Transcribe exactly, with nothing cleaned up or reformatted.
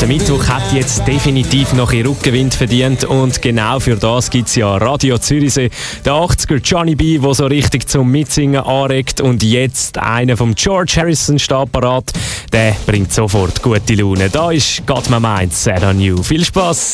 Der Mittwoch hat jetzt definitiv noch in Rückenwind verdient und genau für das gibt es ja Radio Zürichsee. Der achtziger Johnny B, der so richtig zum Mitsingen anregt, und jetzt einer vom George Harrison steht parat. Der bringt sofort gute Laune. Da ist «Got My Mind Set on You». Viel Spass!